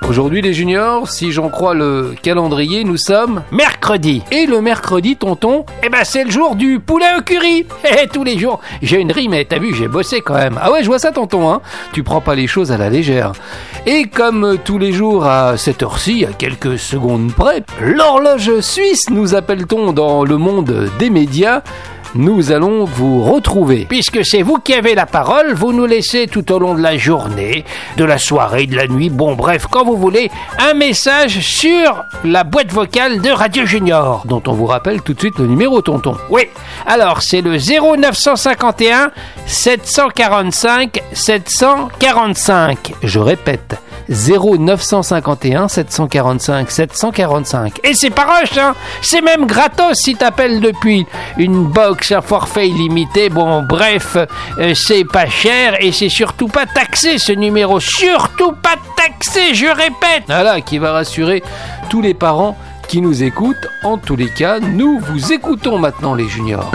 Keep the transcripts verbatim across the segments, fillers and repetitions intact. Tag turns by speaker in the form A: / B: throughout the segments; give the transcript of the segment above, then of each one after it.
A: Aujourd'hui les juniors, si j'en crois le calendrier, nous sommes mercredi. Et le mercredi, tonton, eh ben c'est le jour du poulet au curry. Et tous les jours, j'ai une rime, t'as vu, j'ai bossé quand même. Ah ouais, je vois ça tonton, hein. Tu prends pas les choses à la légère. Et comme tous les jours à cette heure-ci, à quelques secondes près, l'horloge suisse, nous appelle-t-on dans le monde des médias, nous allons vous retrouver. Puisque c'est vous qui avez la parole, vous nous laissez tout au long de la journée, de la soirée, de la nuit, bon bref, quand vous voulez, un message sur la boîte vocale de Radio Junior, dont on vous rappelle tout de suite le numéro, tonton. Oui, alors c'est le zéro neuf cent cinquante et un sept cent quarante-cinq sept cent quarante-cinq. Je répète, zéro neuf cent cinquante et un sept cent quarante-cinq sept cent quarante-cinq. Et c'est pas rush, hein, c'est même gratos si t'appelles depuis une box à forfait illimité. Bon bref, euh, c'est pas cher et c'est surtout pas taxé ce numéro, surtout pas taxé, je répète. Voilà, qui va rassurer tous les parents qui nous écoutent. En tous les cas, nous vous écoutons maintenant les juniors.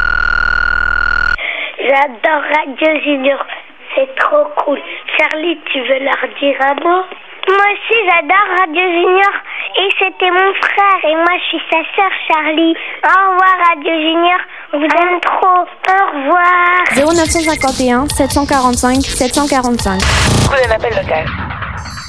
B: J'adore Radio Junior, c'est trop cool. Charlie, tu veux leur dire un mot? Moi aussi j'adore Radio Junior et c'était mon frère et moi je suis sa sœur Charlie. Au revoir Radio Junior, on vous aime trop. Au revoir.
C: zéro neuf cent cinquante et un sept cent quarante-cinq sept cent quarante-cinq.
D: Prenez l'appel local.